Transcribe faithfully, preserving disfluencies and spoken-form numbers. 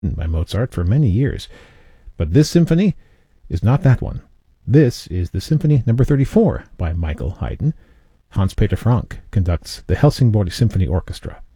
by Mozart for many years. But this symphony is not that one. This is the Symphony number thirty-four by Michael Haydn. Hans Peter Frank conducts the Helsingborg Symphony Orchestra.